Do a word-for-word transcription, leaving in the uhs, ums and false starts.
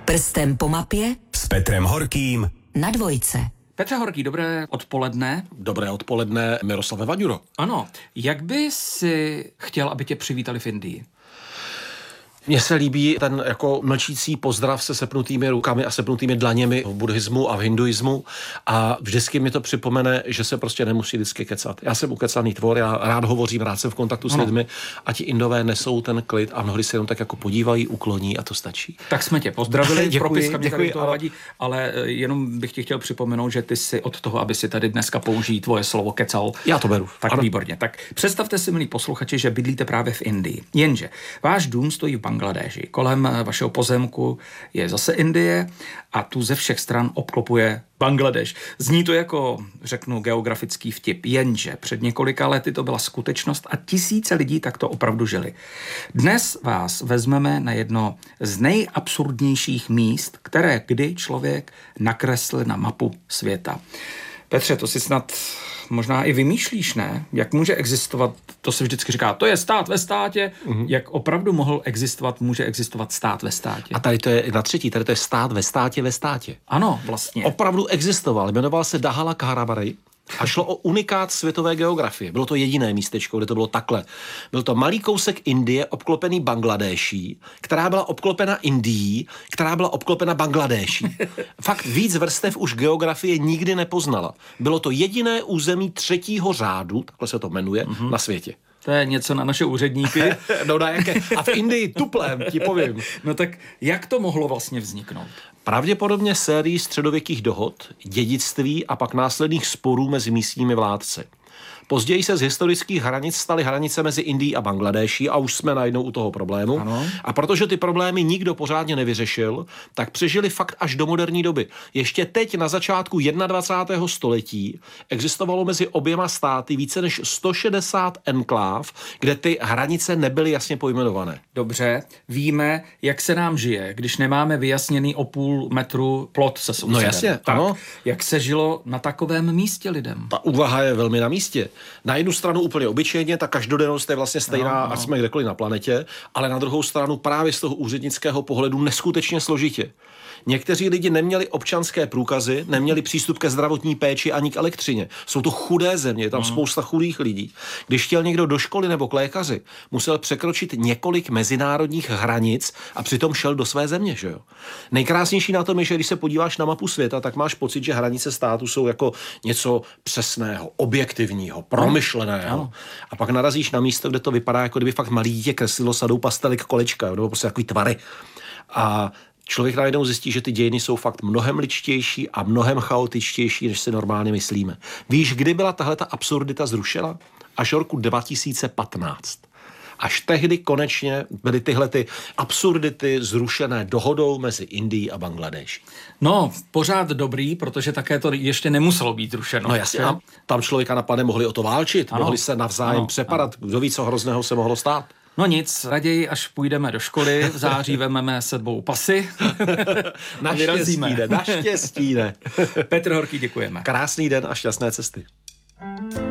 Prstem po mapě S Petrem Horkým na dvojce. Petře Horký, dobré odpoledne. Dobré odpoledne, Miroslave Vaňuro. Ano, jak by si chtěl, aby tě přivítali v Indii? Mně se líbí ten jako mlčící pozdrav se sepnutými rukami a sepnutými dlaněmi v buddhismu a v hinduismu a vždycky mi to připomene, že se prostě nemusí vždycky kecat. Já jsem ukecaný tvor, já rád hovořím, rád jsem v kontaktu s ano. lidmi a ti Indové nesou ten klid a mnohdy se jenom tak jako podívají, ukloní a to stačí. Tak jsme tě pozdravili, Děkuji, propiska mě děkuji, tady toho ale- vadí, ale jenom bych ti chtěl připomenout, že ty si od toho, aby si tady dneska použít tvoje slovo kecal. Já to beru. Tak Ano. výborně. Tak představte si, milí posluchači, že bydlíte právě v Indii. Jenže váš dům stojí v Bangladéši. Kolem vašeho pozemku je zase Indie a tu ze všech stran obklopuje Bangladeš. Zní to jako, řeknu, geografický vtip, jenže před několika lety to byla skutečnost a tisíce lidí takto opravdu žili. Dnes vás vezmeme na jedno z nejabsurdnějších míst, které kdy člověk nakreslil na mapu světa. Petře, to si snad možná i vymýšlíš, ne? Jak může existovat, to se vždycky říká, to je stát ve státě, mm-hmm. Jak opravdu mohl existovat, může existovat stát ve státě? A tady to je na třetí, tady to je stát ve státě ve státě. Ano, vlastně. Opravdu existoval, jmenoval se Dahala Kharabari a šlo o unikát světové geografie. Bylo to jediné místečko, kde to bylo takhle. Byl to malý kousek Indie, obklopený Bangladéší, která byla obklopena Indií, která byla obklopena Bangladéší. Fakt víc vrstev už geografie nikdy nepoznala. Bylo to jediné území třetího řádu, takhle se to jmenuje, mm-hmm. na světě. To je něco na naše úředníky. No na jaké? A v Indii tuplem, ti povím. No tak jak to mohlo vlastně vzniknout? Pravděpodobně sérii středověkých dohod, dědictví a pak následných sporů mezi místními vládci. Později se z historických hranic staly hranice mezi Indií a Bangladéší a už jsme najednou u toho problému. Ano. A protože ty problémy nikdo pořádně nevyřešil, tak přežili fakt až do moderní doby. Ještě teď na začátku dvacátého prvního století existovalo mezi oběma státy více než sto šedesát enkláv, kde ty hranice nebyly jasně pojmenované. Dobře, víme, jak se nám žije, když nemáme vyjasněný o půl metru plot se sousedem. No jasně, tak, ano. Jak se žilo na takovém místě lidem? Ta úvaha je velmi na místě. Na jednu stranu úplně obyčejně, ta každodennost je vlastně stejná, No, no. ať jsme kdekoliv na planetě, ale na druhou stranu právě z toho úřednického pohledu neskutečně složitě. Někteří lidi neměli občanské průkazy, neměli přístup ke zdravotní péči ani k elektřině. Jsou to chudé země, je tam Hmm. spousta chudých lidí. Když chtěl někdo do školy nebo k lékaři, musel překročit několik mezinárodních hranic a přitom šel do své země, že jo? Nejkrásnější na tom je, že když se podíváš na mapu světa, tak máš pocit, že hranice státu jsou jako něco přesného, objektivního, promyšleného. Ano. A pak narazíš na místo, kde to vypadá, jako kdyby fakt malý dítě kreslilo sadou pastelik kolečka, jo? Nebo prostě takový tvary. A člověk najednou zjistí, že ty dějiny jsou fakt mnohem ličtější a mnohem chaotičtější, než si normálně myslíme. Víš, kdy byla tahleta absurdita zrušena? Až roku dva tisíce patnáct. Až tehdy konečně byly tyhle ty absurdity zrušené dohodou mezi Indií a Bangladéší. No, pořád dobrý, protože také to ještě nemuselo být zrušeno. No jasně, a tam člověka napadne, mohli o to válčit, Ano. mohli se navzájem Ano, přepadat. Kdo ví, co hrozného se mohlo stát? No nic, raději, až půjdeme do školy, v září vememe sebou pasy a vyrazíme. Naštěstí ne, naštěstí ne. Petr Horký, děkujeme. Krásný den a šťastné cesty.